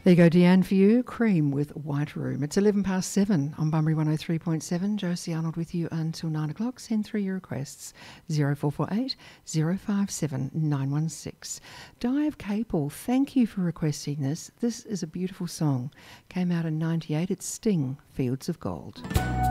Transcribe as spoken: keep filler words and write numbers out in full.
There you go, Deanne, for you. Cream with White Room. It's eleven past seven on Bunbury one oh three point seven. Josie Arnold with you until nine o'clock. Send through your requests. zero four four eight, zero five seven, nine one six. Dive Capel, thank you for requesting this. This is a beautiful song. Came out in ninety-eight. It's Sting, Fields of Gold.